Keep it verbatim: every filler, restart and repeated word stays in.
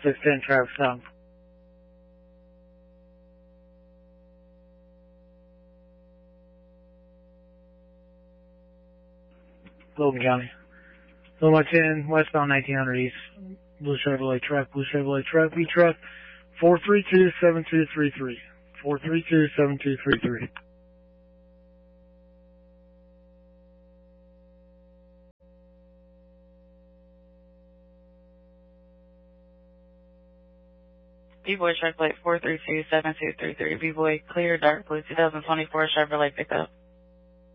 six ten, Travis Town. Logan County. Loma ten, westbound nineteen hundred east. Blue Chevrolet truck, Blue Chevrolet truck, B truck, four three two, seven two three three. four three two, seven two three three. B-Boy truck plate four three two, seven two three three. B-Boy clear, dark blue, two thousand twenty-four Chevrolet pickup.